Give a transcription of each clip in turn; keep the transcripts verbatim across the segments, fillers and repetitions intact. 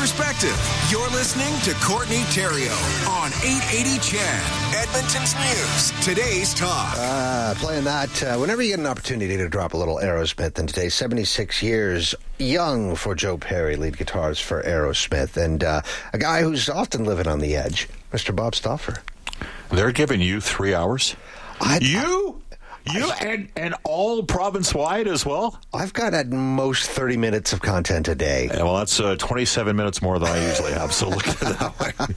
perspective. You're listening to Courtney Theriault on eight eighty C H E D, Edmonton's News. Today's talk. Uh, playing that, uh, whenever you get an opportunity to drop a little Aerosmith, and today, seventy-six years young for Joe Perry, lead guitarist for Aerosmith, and uh, a guy who's often living on the edge, Mister Bob Stauffer. They're giving you three hours? I, you? You I, and, and all province-wide as well? I've got at most thirty minutes of content a day. Yeah, well, that's uh, twenty-seven minutes more than I usually have, so look at it that way.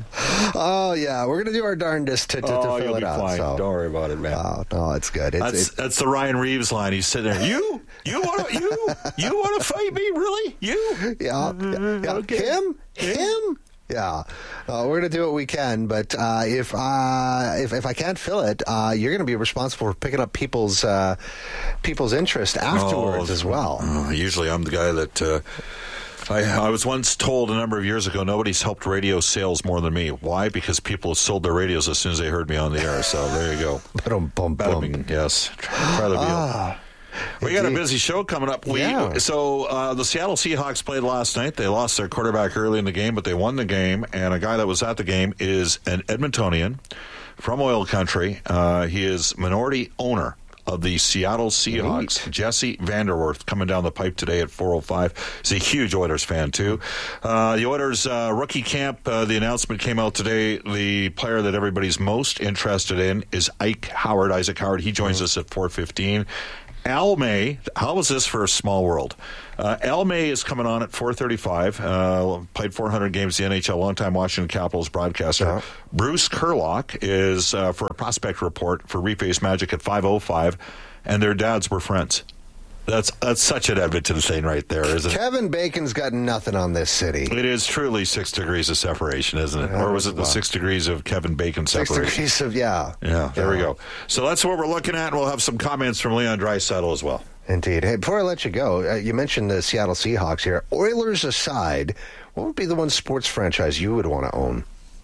Oh, yeah. We're going to do our darndest to, to, oh, to fill you'll it be out. Fine. So. Don't worry about it, man. Oh, no, it's good. It's, that's, it's, that's the Ryan Reeves line. He's sitting there. You? You want to you? You want to fight me? Really? You? Yeah. yeah, yeah. Okay. Him? Him? Yeah, uh, we're going to do what we can, but uh, if, uh, if if I can't fill it, uh, you're going to be responsible for picking up people's uh, people's interest afterwards oh, as well. Uh, usually I'm the guy that... Uh, I, I was once told a number of years ago, nobody's helped radio sales more than me. Why? Because people sold their radios as soon as they heard me on the air. So there you go. Boom, boom, boom. Yes. Try the ah, We got a busy show coming up. We, yeah. So uh, the Seattle Seahawks played last night. They lost their quarterback early in the game, but they won the game. And a guy that was at the game is an Edmontonian from oil country. Uh, he is minority owner of the Seattle Seahawks, Neat. Jesse Vanderwerth, coming down the pipe today at four oh five. He's a huge Oilers fan, too. Uh, the Oilers uh, rookie camp, uh, the announcement came out today. The player that everybody's most interested in is Ike Howard, Isaac Howard. He joins mm-hmm. us at four fifteen. Al May, how was this for a small world? Uh, Al May is coming on at four thirty-five. Uh, played four hundred games in the N H L, longtime Washington Capitals broadcaster. Yeah. Bruce Kurlock is uh, for a prospect report for Reface Magic at five oh five, and their dads were friends. That's that's such an Edmonton thing right there, isn't it? Kevin Bacon's got nothing on this city. It is truly six degrees of separation, isn't it? Or was it the six degrees of Kevin Bacon separation? Six degrees of, yeah. Yeah, there yeah. we go. So that's what we're looking at, and we'll have some comments from Leon Draisaitl as well. Indeed. Hey, before I let you go, uh, you mentioned the Seattle Seahawks here. Oilers aside, what would be the one sports franchise you would want to own?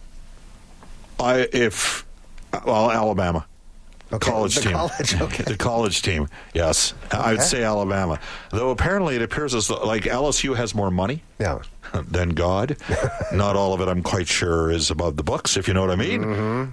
I if well, Alabama. Okay. College the team. College, okay. The college team, yes. Okay. I would say Alabama. Though apparently it appears as though, like L S U has more money yeah. than God. Not all of it, I'm quite sure, is above the books, if you know what I mean. Mm-hmm.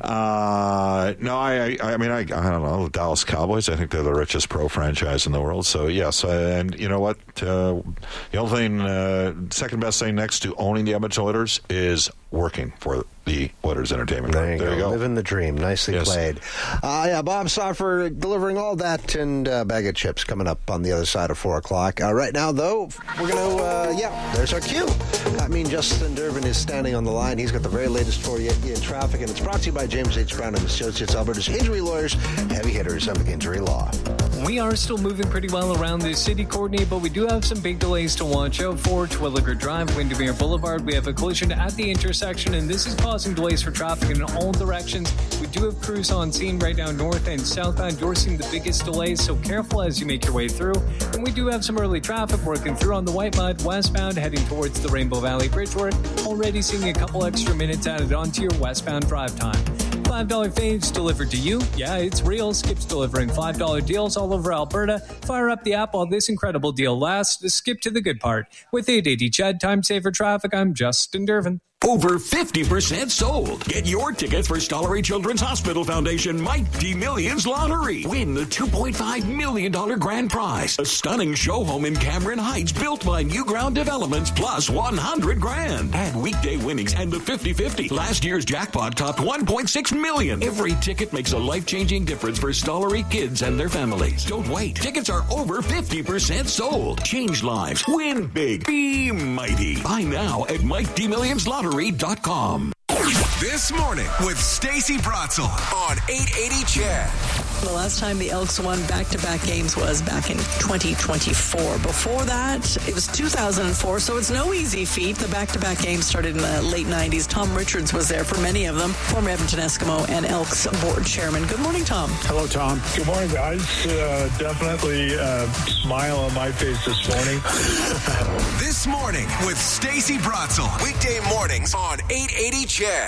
Uh, no, I, I I mean, I, I don't know. The Dallas Cowboys, I think they're the richest pro franchise in the world. So, yes. Uh, and you know what? Uh, the only thing, uh, second best thing next to owning the Edmonton Oilers is working for the Oilers Entertainment. There you, there go. you go. Living the dream. Nicely yes. played. Uh, yeah, Bob Stauffer delivering all that and a uh, bag of chips coming up on the other side of four o'clock. Uh, right now, though, we're going to, uh, yeah, there's our cue. I mean, Justin Durbin is standing on the line. He's got the very latest for you in traffic, and it's brought to you by James H. Brown and Associates, Alberta's injury lawyers, heavy hitters of injury law. We are still moving pretty well around the city, Courtney, but we do have some big delays to watch out for. Twilliger Drive, Windermere Boulevard, we have a collision at the intersection, and this is causing delays for traffic in all directions. We do have crews on scene right now, north and southbound. You're seeing the biggest delays, so careful as you make your way through. And we do have some early traffic working through on the White Mud, westbound, heading towards the Rainbow Valley Bridge work. Already seeing a couple extra minutes added onto your westbound drive time. five dollar faves delivered to you. Yeah, it's real. Skip's delivering five dollar deals all over Alberta. Fire up the app while this incredible deal lasts. Skip to the good part. With eight eighty C H E D, time saver traffic, I'm Justin Durbin. Over fifty percent sold. Get your tickets for Stollery Children's Hospital Foundation Mighty Millions Lottery. Win the two point five million dollars grand prize. A stunning show home in Cameron Heights built by Newground Developments plus one hundred grand. Add weekday winnings and the fifty-fifty. Last year's jackpot topped one point six million. Every ticket makes a life-changing difference for Stollery kids and their families. Don't wait. Tickets are over fifty percent sold. Change lives. Win big. Be mighty. Buy now at Mighty Millions Lottery dot com. This morning with Stacey Bratzel on eight eighty C H E D. The last time the Elks won back-to-back games was back in twenty twenty-four. Before that, it was two thousand four, so it's no easy feat. The back-to-back games started in the late nineties. Tom Richards was there for many of them, former Edmonton Eskimo and Elks board chairman. Good morning, Tom. Hello, Tom. Good morning, guys. Uh, definitely a smile on my face this morning. This morning with Stacey Bratzel. Weekday mornings on eight eighty C H E D.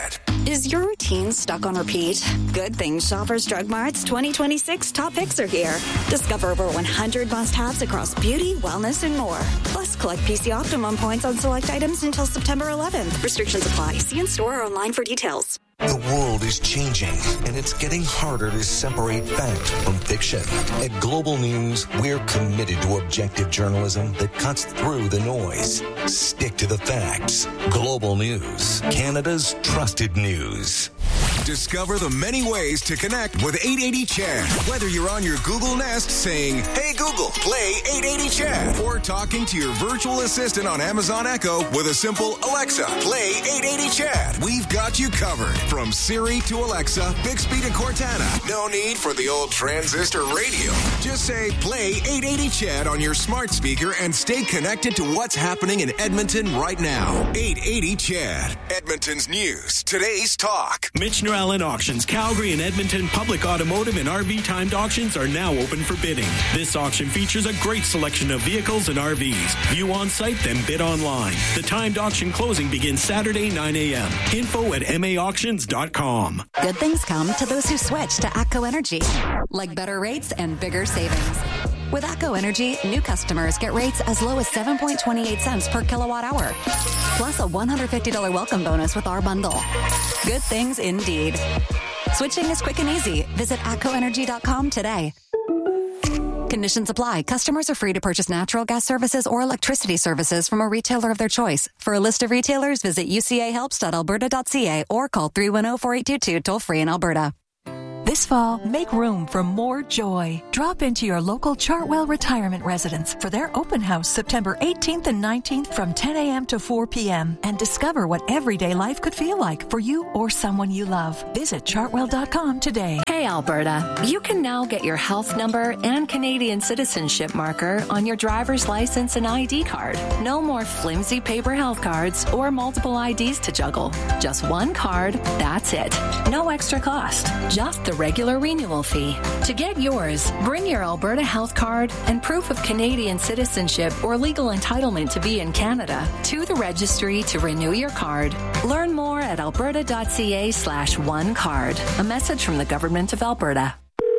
Is your routine stuck on repeat? Good things Shoppers Drug Mart's twenty twenty-six top picks are here. Discover over one hundred must-haves across beauty, wellness, and more. Plus, collect P C Optimum points on select items until September eleventh. Restrictions apply. See in store or online for details. The world is changing, and it's getting harder to separate fact from fiction. At Global News, we're committed to objective journalism that cuts through the noise. Stick to the facts. Global News, Canada's trusted news. Discover the many ways to connect with eight eighty Chad. Whether you're on your Google Nest saying, "Hey Google, play eight eighty Chad," or talking to your virtual assistant on Amazon Echo with a simple "Alexa, play eight eighty Chad." We've got you covered. From Siri to Alexa, Bixby to Cortana. No need for the old transistor radio. Just say, "Play eight eighty Chad" on your smart speaker and stay connected to what's happening in Edmonton right now. eight eighty Chad, Edmonton's news, today's talk. Mitch Allen Auctions, Calgary and Edmonton public automotive and R V timed auctions are now open for bidding. This auction features a great selection of vehicles and R Vs. View on site, then bid online. The timed auction closing begins Saturday, nine a.m. Info at m a auctions dot com. Good things come to those who switch to ATCO Energy, like better rates and bigger savings. With ATCO Energy, new customers get rates as low as seven point two eight cents per kilowatt hour, plus a one hundred fifty dollars welcome bonus with our bundle. Good things indeed. Switching is quick and easy. Visit atco energy dot com today. Conditions apply. Customers are free to purchase natural gas services or electricity services from a retailer of their choice. For a list of retailers, visit u c a helps dot alberta dot c a or call three one zero, four eight two two toll free in Alberta. This fall, make room for more joy. Drop into your local Chartwell Retirement Residence for their open house September eighteenth and nineteenth from ten a.m. to four p.m. and discover what everyday life could feel like for you or someone you love. Visit chartwell dot com today. Hey Alberta, you can now get your health number and Canadian citizenship marker on your driver's license and I D card. No more flimsy paper health cards or multiple I Ds to juggle. Just one card, that's it. No extra cost, just the regular renewal fee. To get yours, bring your Alberta health card and proof of Canadian citizenship or legal entitlement to be in Canada to the registry to renew your card. Learn more at alberta dot c a slash one card. A message from the Government of Alberta.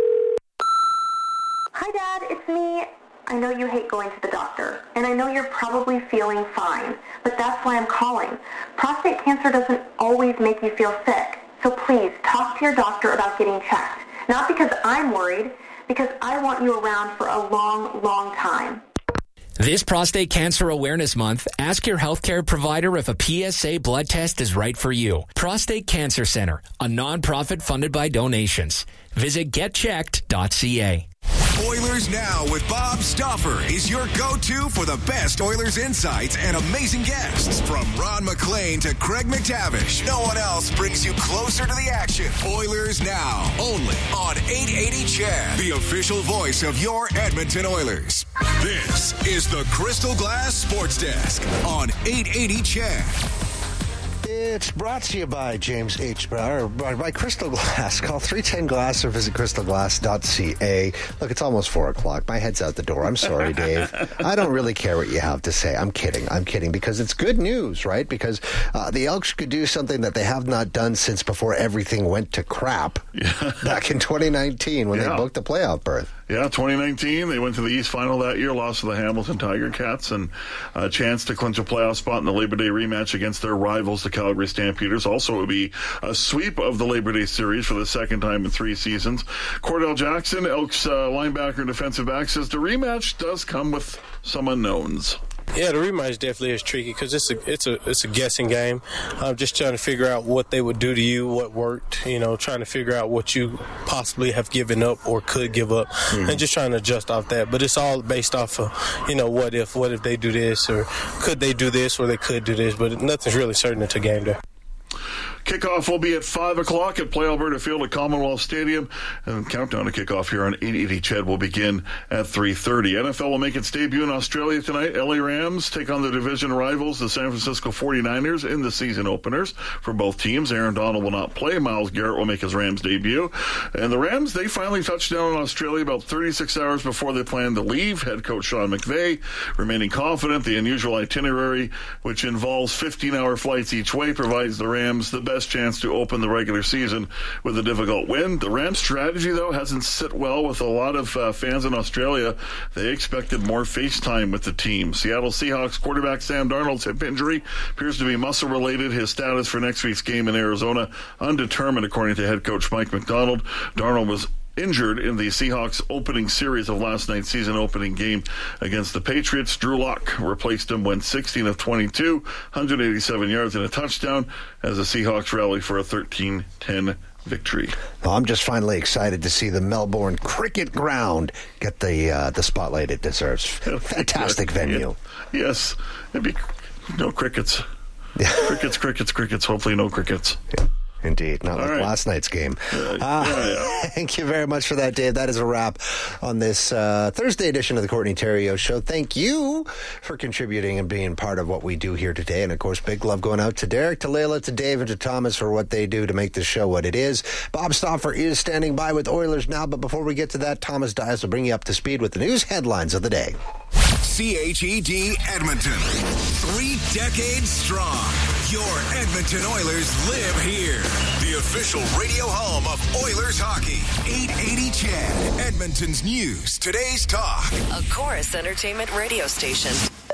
Hi Dad, it's me. I know you hate going to the doctor, and I know you're probably feeling fine, but that's why I'm calling. Prostate cancer doesn't always make you feel sick. So please, talk to your doctor about getting checked. Not because I'm worried, because I want you around for a long, long time. This Prostate Cancer Awareness Month, ask your healthcare provider if a P S A blood test is right for you. Prostate Cancer Center, a nonprofit funded by donations. Visit get checked dot c a. Oilers Now with Bob Stauffer is your go-to for the best Oilers insights and amazing guests. From Ron McLean to Craig McTavish, no one else brings you closer to the action. Oilers Now, only on eight eighty Chad, the official voice of your Edmonton Oilers. This is the Crystal Glass Sports Desk on eight eighty Chad. It's brought to you by James H. Brower, by, by Crystal Glass. Call three ten glass or visit crystal glass dot c a. Look, it's almost four o'clock. My head's out the door. I'm sorry, Dave. I don't really care what you have to say. I'm kidding. I'm kidding because it's good news, right? Because uh, the Elks could do something that they have not done since before everything went to crap yeah. back in twenty nineteen when yeah. they booked the playoff berth. Yeah, twenty nineteen, they went to the East Final that year, lost to the Hamilton Tiger Cats, and a chance to clinch a playoff spot in the Labor Day rematch against their rivals, the Calgary Stampeders. Also, it would be a sweep of the Labor Day series for the second time in three seasons. Cordell Jackson, Elks uh, linebacker and defensive back, says the rematch does come with some unknowns. Yeah, the rematch definitely is tricky because it's a it's a it's a guessing game. I'm just trying to figure out what they would do to you, what worked. You know, trying to figure out what you possibly have given up or could give up, mm-hmm. and just trying to adjust off that. But it's all based off of, you know, what if what if they do this, or could they do this, or they could do this. But nothing's really certain until game day. Kickoff will be at five o'clock at Play Alberta Field at Commonwealth Stadium. And countdown to kickoff here on eight eighty Ched will begin at three thirty. N F L will make its debut in Australia tonight. L A Rams take on the division rivals, the San Francisco forty-niners, in the season openers for both teams. Aaron Donald will not play. Myles Garrett will make his Rams debut. And the Rams, they finally touched down in Australia about thirty-six hours before they planned to leave. Head coach Sean McVay remaining confident the unusual itinerary, which involves fifteen-hour flights each way, provides the Rams the best best chance to open the regular season with a difficult win. The Rams' strategy, though, hasn't sit well with a lot of uh, fans in Australia. They expected more face time with the team. Seattle Seahawks quarterback Sam Darnold's hip injury appears to be muscle-related. His status for next week's game in Arizona undetermined, according to head coach Mike Macdonald. Darnold was injured in the Seahawks opening series of last night's season opening game against the Patriots. Drew Lock replaced him, went sixteen of twenty-two, one hundred eighty-seven yards and a touchdown as the Seahawks rally for a thirteen ten victory. Well, I'm just finally excited to see the Melbourne Cricket Ground get the uh, the spotlight it deserves. Fantastic venue. Yeah. Yes. It'd be no crickets. crickets, crickets, crickets. Hopefully no crickets. Yeah. Indeed, not All like right. last night's game. Uh, uh, yeah, yeah. Thank you very much for that, Dave. That is a wrap on this uh, Thursday edition of the Courtney Theriault Show. Thank you for contributing and being part of what we do here today. And, of course, big love going out to Derek, to Layla, to Dave, and to Thomas for what they do to make this show what it is. Bob Stauffer is standing by with Oilers Now. But before we get to that, Thomas Dias will bring you up to speed with the news headlines of the day. C H E D Edmonton. Three decades strong. Your Edmonton Oilers live here. The official radio home of Oilers hockey. eight eighty C H E D. Edmonton's news. Today's talk. A Chorus Entertainment radio station.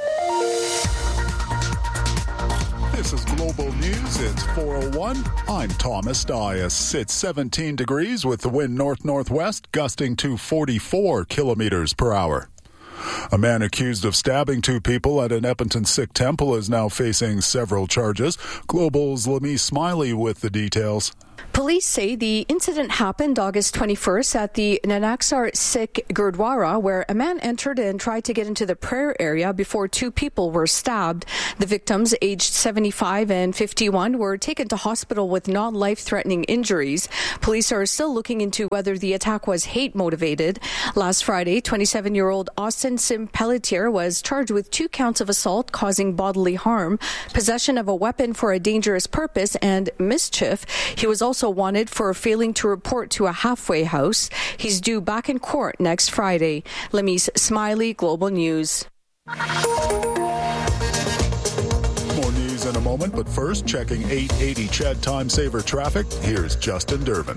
This is Global News. It's four oh one. I'm Thomas Dias. It's seventeen degrees with the wind north-northwest, gusting to forty-four kilometers per hour. A man accused of stabbing two people at an Edmonton Sikh temple is now facing several charges. Global's Lemie Smiley with the details. Police say the incident happened August twenty-first at the Nanaksar Sikh Gurdwara, where a man entered and tried to get into the prayer area before two people were stabbed. The victims, aged seventy-five and fifty-one, were taken to hospital with non-life-threatening injuries. Police are still looking into whether the attack was hate-motivated. Last Friday, twenty-seven-year-old Austin Sim Pelletier was charged with two counts of assault causing bodily harm, possession of a weapon for a dangerous purpose, and mischief. He was also wanted for failing to report to a halfway house. He's due back in court next Friday. Lemie Smiley, Global News. More news in a moment, but first, checking eight eighty C H E D Time Saver traffic. Here's Justin Durbin.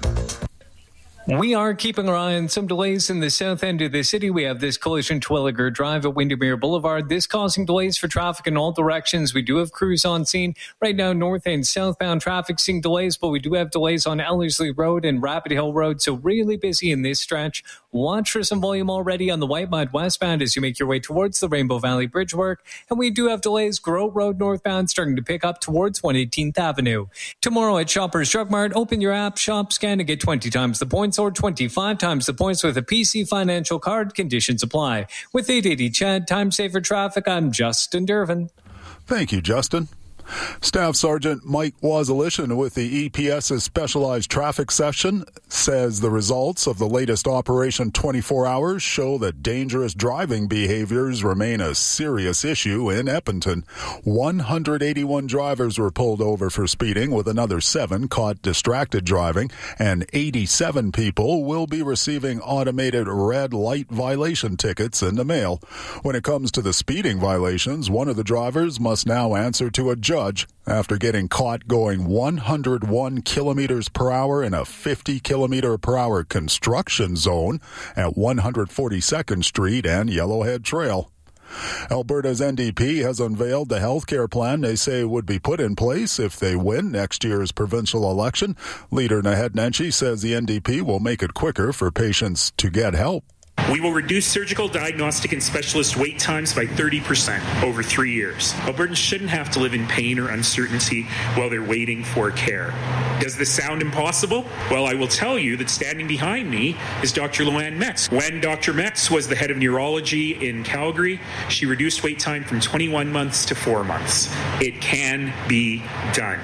We are keeping our eye on some delays in the south end of the city. We have this collision Twilliger Drive at Windermere Boulevard. This causing delays for traffic in all directions. We do have crews on scene. Right now, north and southbound traffic seeing delays, but we do have delays on Ellerslie Road and Rapid Hill Road, so really busy in this stretch. Watch for some volume already on the White Mud westbound as you make your way towards the Rainbow Valley Bridge work. And we do have delays Grow Road northbound starting to pick up towards one eighteenth Avenue. Tomorrow at Shoppers Drug Mart, open your app, shop, scan, and get twenty times the points or twenty-five times the points with a P C Financial Card. Conditions apply. With eight eighty C H E D Time Saver Traffic, I'm Justin Durbin. Thank you, Justin. Staff Sergeant Mike Wazilishin with the E P S's Specialized Traffic Section says the results of the latest Operation twenty-four hours show that dangerous driving behaviors remain a serious issue in Edmonton. one hundred eighty-one drivers were pulled over for speeding, with another seven caught distracted driving, and eighty-seven people will be receiving automated red light violation tickets in the mail. When it comes to the speeding violations, one of the drivers must now answer to a judge after getting caught going one hundred one kilometers per hour in a fifty kilometer per hour construction zone at one hundred forty-second Street and Yellowhead Trail. Alberta's N D P has unveiled the health care plan they say would be put in place if they win next year's provincial election. Leader Naheed Nenshi says the N D P will make it quicker for patients to get help. We will reduce surgical, diagnostic, and specialist wait times by thirty percent over three years. Albertans shouldn't have to live in pain or uncertainty while they're waiting for care. Does this sound impossible? Well, I will tell you that standing behind me is Doctor Luann Metz. When Doctor Metz was the head of neurology in Calgary, she reduced wait time from twenty-one months to four months. It can be done.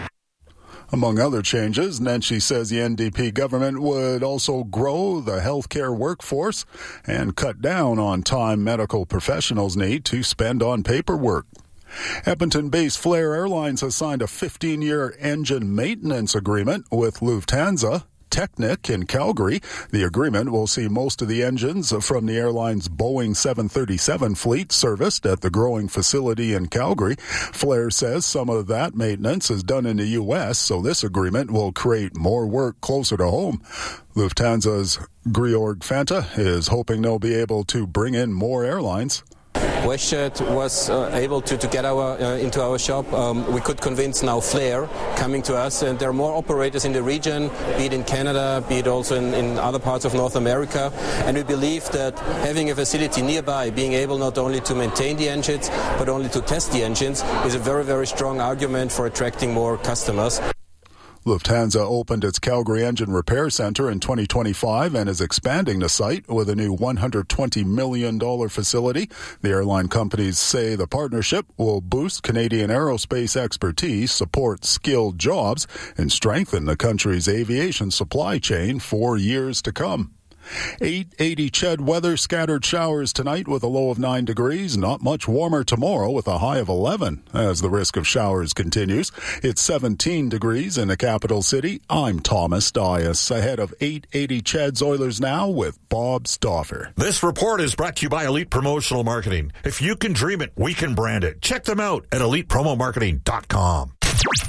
Among other changes, Nenshi says the N D P government would also grow the healthcare workforce and cut down on time medical professionals need to spend on paperwork. Edmonton-based Flair Airlines has signed a fifteen-year engine maintenance agreement with Lufthansa. Technic in Calgary. The agreement will see most of the engines from the airline's Boeing seven thirty-seven fleet serviced at the growing facility in Calgary. Flair says some of that maintenance is done in the U S, so this agreement will create more work closer to home. Lufthansa's Georg Fanta is hoping they'll be able to bring in more airlines. WestJet was uh, able to, to get our uh, into our shop. Um, we could convince now Flair coming to us, and there are more operators in the region, be it in Canada, be it also in, in other parts of North America. And we believe that having a facility nearby, being able not only to maintain the engines, but only to test the engines, is a very, very strong argument for attracting more customers. Lufthansa opened its Calgary Engine Repair Centre in twenty twenty-five and is expanding the site with a new one hundred twenty million dollars facility. The airline companies say the partnership will boost Canadian aerospace expertise, support skilled jobs, and strengthen the country's aviation supply chain for years to come. eight eighty C H E D weather, scattered showers tonight with a low of nine degrees. Not much warmer tomorrow with a high of eleven as the risk of showers continues. It's seventeen degrees in the capital city. I'm Thomas Dias. Ahead of eight eighty C H E D's Oilers Now with Bob Stauffer. This report is brought to you by Elite Promotional Marketing. If you can dream it, we can brand it. Check them out at elite promo marketing dot com.